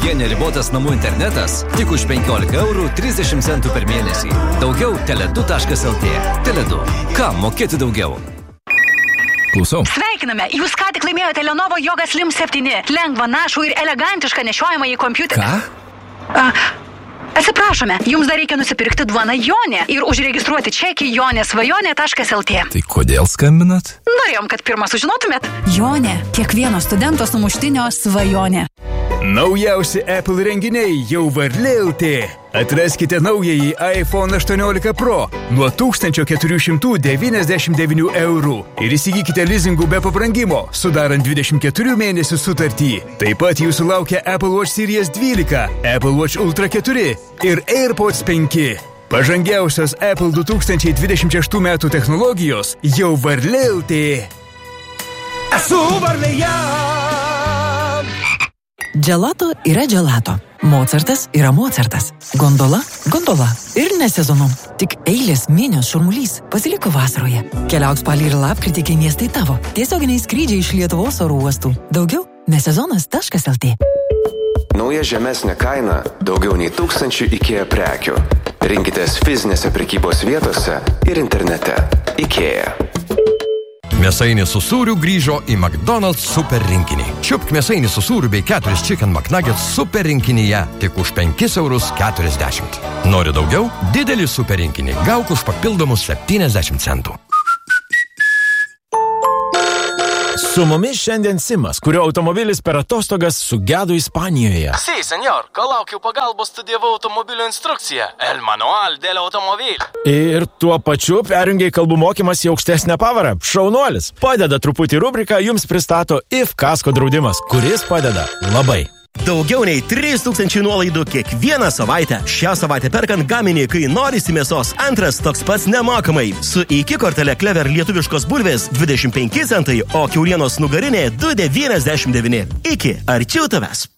5G neribotas namų internetas tik už 15 eurų 30 centų per mėnesį. Daugiau Tele2.lt. Tele2. Kam mokėti daugiau? Klausau. Sveikiname, jūs ką tik laimėjote Lenovo Yoga Slim 7. Lengva, našų ir elegantišką nešiojamą į kompiuterį. Ką? Atsiprašome, jums dar reikia nusipirkti duoną Jonė ir užregistruoti čekį jonėsvajonė.lt. Tai kodėl skambinat? Norėjom, kad pirmą sužinotumėt. Jonė, kiekvieno studento sumuštinio svajonė. Naujausi Apple renginiai jau Varlė.lt. Atraskite naująjį iPhone 18 Pro nuo 1499 eurų ir įsigykite lizingų be pabrangimo, sudarant 24 mėnesių sutartį. Taip pat jūsų laukia Apple Watch Series 12, Apple Watch Ultra 4 ir AirPods 5. Pažangiausios Apple 2026 metų technologijos jau Varlė.lt. Esu Varlėje! Gelato yra gelato. Mocartas yra Mocartas. Gondola – gondola. Ir ne sezonu. Tik eilės, minios, šurmulys pasiliko vasaroje. Keliauk spalį ir lapkritį, kai miestai tavo. Tiesioginiai skrydžiai iš Lietuvos oro uostų. Daugiau nesezonas.lt. Nauja žemesnė kaina – daugiau nei 1000 IKEA prekių. Rinkitės fizinėse prekybos vietose ir internete. IKEA. Mėsainį su sūriu grįžo į McDonald's super rinkinį. Čiupk mėsainį su sūriu bei 4 Chicken McNuggets super rinkinyje tik už 5,40 €. Nori daugiau? Didelį super rinkinį gauk už papildomus 70 centų. Su mumis šiandien Simas, kurio automobilis per atostogas sugedo Ispanijoje. Sí, señor, kol laukiau pagalbos studijavau automobilio instrukciją. El manual del automobil. Ir tuo pačiu perjungiai kalbų mokymas į aukštesnę pavarą. Šaunuolis. Padeda truputį rubriką, jums pristato IF kasko draudimas, kuris padeda labai. Daugiau nei 3000 nuolaidų kiekvieną savaitę. Šią savaitę perkant gaminį, kai norisi mėsos, antras toks pats nemokamai. Su iki kortelė Clever lietuviškos bulvės 25 centai, o kiaulienos nugarinė 2,99. Iki, arčiau tavęs.